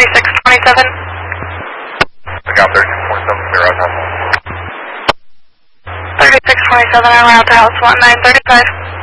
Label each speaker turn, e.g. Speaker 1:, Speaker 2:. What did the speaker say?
Speaker 1: 3627.
Speaker 2: Look out, 3627, clear out house
Speaker 1: 3627, I'm out to house 1935.